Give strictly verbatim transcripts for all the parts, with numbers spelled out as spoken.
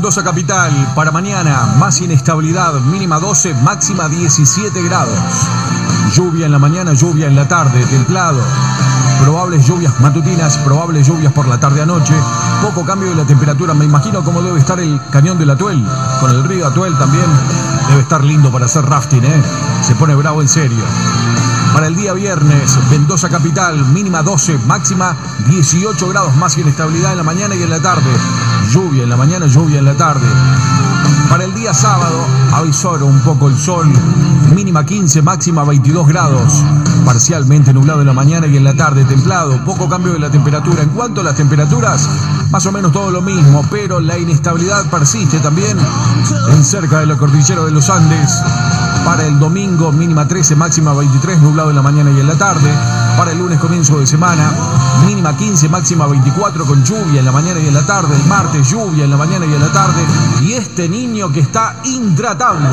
Mendoza capital, para mañana, más inestabilidad, mínima doce, máxima diecisiete grados. Lluvia en la mañana, lluvia en la tarde, templado. Probables lluvias matutinas, probables lluvias por la tarde-anoche. Poco cambio de la temperatura. Me imagino cómo debe estar el cañón del Atuel. Con el río Atuel también. Debe estar lindo para hacer rafting, ¿eh? Se pone bravo en serio. Para el día viernes, Mendoza capital, mínima doce, máxima dieciocho grados. Más inestabilidad en la mañana y en la tarde. Lluvia en la mañana, lluvia en la tarde. Para el día sábado, avisoro un poco el sol, mínima quince, máxima veintidós grados, parcialmente nublado en la mañana y en la tarde, templado, poco cambio de la temperatura. En cuanto a las temperaturas, más o menos todo lo mismo, pero la inestabilidad persiste también en cerca de la cordillera de los Andes. Para el domingo, mínima trece, máxima veintitrés, nublado en la mañana y en la tarde. Para el lunes, comienzo de semana, mínima quince, máxima veinticuatro, con lluvia en la mañana y en la tarde. El martes, lluvia en la mañana y en la tarde. Y este niño que está intratable.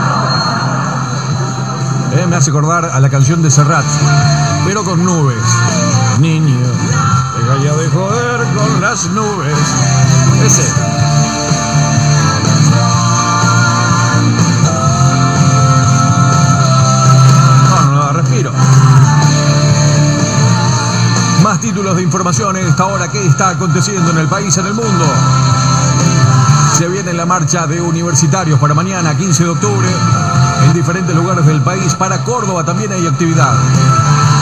Eh, me hace acordar a la canción de Serrat, pero con nubes. Niño, deja ya de joder con las nubes. Ese. Respiro. Más títulos de información en esta hora. ¿Qué está aconteciendo en el país, en el mundo? Se viene la marcha de universitarios para mañana, quince de octubre, en diferentes lugares del país. Para Córdoba también hay actividad.